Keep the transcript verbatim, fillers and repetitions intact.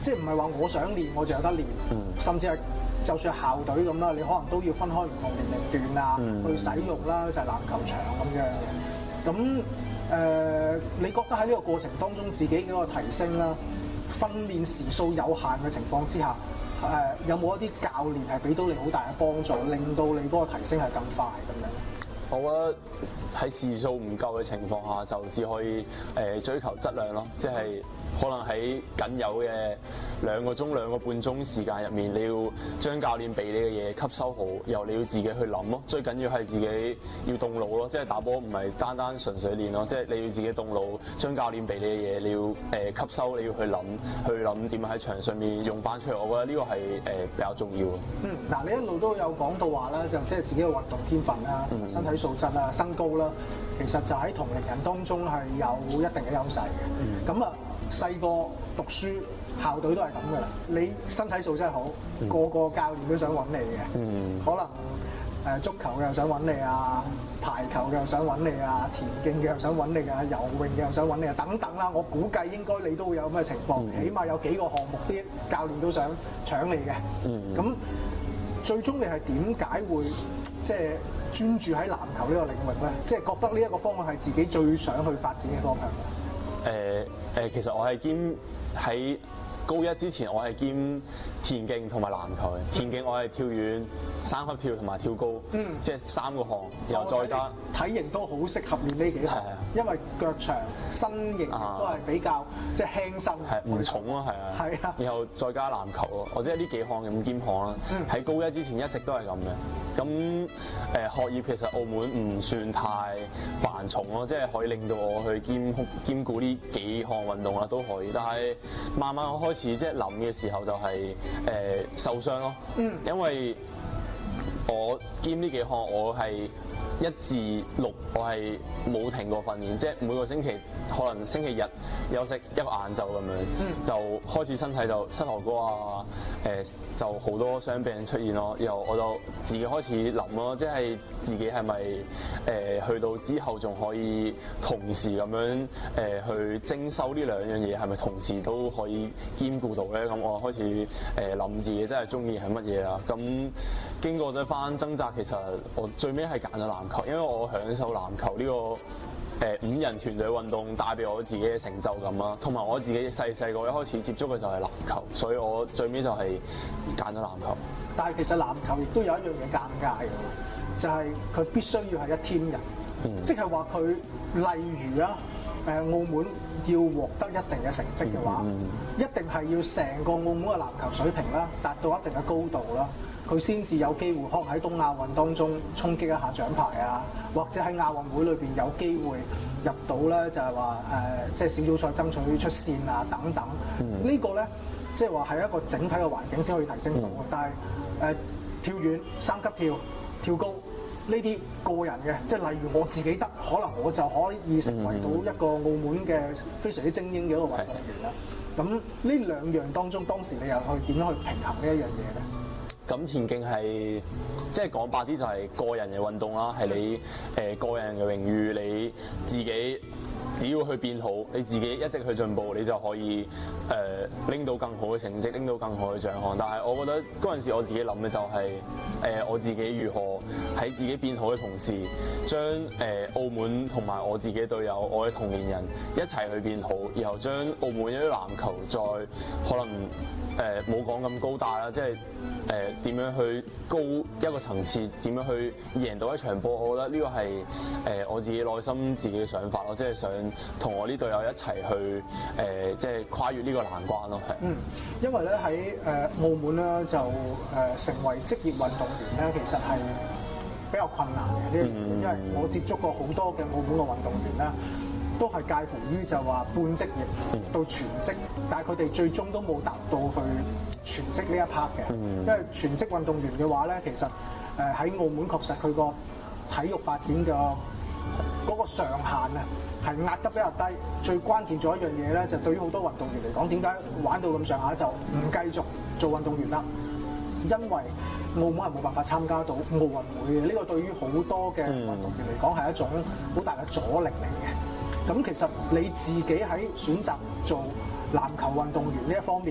即係唔係話我想練我就有得練，嗯、甚至係就算係校隊咁啦，你可能都要分開唔同年齡段啊、嗯、去使用啦，就係、是、籃球場咁樣嘅。咁誒、呃，你覺得喺呢個過程當中自己嗰個提升啦，訓練時數有限嘅情況之下，誒、呃、有冇一啲教練係俾到你好大嘅幫助，令到你嗰個提升係更快咁樣？ 我覺得喺時數唔夠嘅情況下，就只可以誒追求質量咯，即係可能喺僅有嘅兩個鐘、兩個半鐘時間入面，你要將教練俾你嘅嘢吸收好，然後你要自己去諗咯。最緊要係自己要動腦咯，即係打波唔係單單純粹練咯，即係你要自己動腦，將教練俾你嘅嘢你要誒吸收，你要去諗，去諗點樣喺場上面用翻出嚟。我覺得呢個係誒比較重要咯。嗯， 嗱，你一路都有講到話啦，就即係自己嘅運動天分啦、嗯、身體素質啊、身高啦，其實就喺同齡人當中係有一定嘅優勢嘅。咁啊、嗯，細個讀書校隊都係咁噶啦，你身體素質好，嗯、個個教練都想揾你嘅。嗯，可能誒足球嘅又想揾你啊，排球嘅又想揾你啊，田徑嘅又想揾你啊，游泳嘅又想揾你啊，等等啦。我估計應該你都會有咁嘅情況，嗯、起碼有幾個項目啲教練都想搶你嘅。嗯，咁最終你係點解會即係專注喺籃球呢個領域咧？即係覺得呢一個方向係自己最想去發展嘅方向。 誒誒、呃呃，其實我係兼喺高一之前，我係兼田徑同埋籃球嘅。田徑我係跳遠、三級跳同埋跳高，嗯、即係三個項，然後再加體型都好適合練呢幾項，啊、因為腳長、身形都係比較、啊、即係輕身， 係唔重咯，係啊，係啊，然後再加籃球咯，或者係呢幾項咁兼項啦。喺、嗯、高一之前一直都係咁嘅。咁誒、呃、學業其實澳門唔算太繁重咯，即係可以令到我去兼兼顧呢幾項運動啦都可以。但係慢慢我開始即係諗嘅時候就係、是、誒、呃、受傷咯，嗯、因為我兼呢幾項我係一至六我係冇停過訓練，即係每個星期可能星期日休息一個晏晝咁樣，嗯、就開始身體就膝頭哥啊，誒、呃、就好多傷病出現咯。然後我就自己開始諗咯，即係自己係咪誒去到之後仲可以同時咁樣誒、呃、去徵收呢兩樣嘢，係咪同時都可以兼顧到咧？咁我開始誒諗、呃、自己真係中意係乜嘢啦。咁經過咗番掙扎，其實我最尾係揀咗籃球，因為我享受籃球呢、這個誒、呃、五人團隊運動帶俾我自己嘅成就感啦，同埋我自己細細個一開始接觸嘅就係籃球，所以我最尾就係揀咗籃球。 但係其實籃球亦都有一樣嘢尷尬嘅，就係、是、佢必須要係一 team 人，嗯、即係話佢例如啊誒澳門要獲得一定嘅成績嘅話，嗯嗯、一定係要成個澳門嘅籃球水平啦，達到一定嘅高度啦。佢先至有機會可能喺東亞運當中衝擊一下獎牌啊，或者喺亞運會裏邊有機會入到咧，就係話誒，即係小組賽爭取出線啊等等。嗯、呢個咧，即係話係一個整體嘅環境先可以提升到嘅。嗯、但係誒、呃、跳遠、三級跳、跳高呢啲個人嘅，即係例如我自己得，可能我就可以成為到一個澳門嘅非常之精英嘅一個運動員啦。咁呢、嗯、兩樣當中，當時你又去點樣去平衡呢一樣嘢咧？ 咁田徑係即係講白啲就係個人嘅運動啦，係你誒、呃、個人嘅榮譽，你自己只要去變好，你自己一直去進步，你就可以誒拎、呃、到更好嘅成績，拎到更好嘅獎項。但係我覺得嗰陣時我自己諗嘅就係、是、誒、呃、我自己如何喺自己變好嘅同時，將誒、呃、澳門同埋我自己隊友、我嘅同年人一齊去變好，然後將澳門一啲籃球再可能誒冇講咁高大啦，即係誒點樣去高一個層次，點樣去贏到一場波。我覺得呢個係誒、呃、我自己內心自己嘅想法咯，即係想同我呢隊友一齊去誒、呃，即係跨越呢個難關咯，係。嗯， 因為咧喺誒澳門咧就誒、呃、成為職業運動員咧，其實係比較困難嘅呢一樣嘢，嗯、因為我接觸過好多嘅澳門嘅運動員啦。都係介乎於就話半職業到全職，但係佢哋最終都冇達到去全職呢一 part 嘅。嗯、因為全職運動員嘅話咧，其實誒喺澳門確實佢個體育發展嘅嗰個上限啊，係壓得比較低。最關鍵咗一樣嘢咧，就對於好多運動員嚟講，點解玩到咁上下就唔繼續做運動員啦？因為澳門係冇辦法參加到奧運會嘅，呢、這個對於好多嘅運動員嚟講係一種好大嘅阻力嚟嘅。咁其實你自己喺選擇做籃球運動員呢一方面。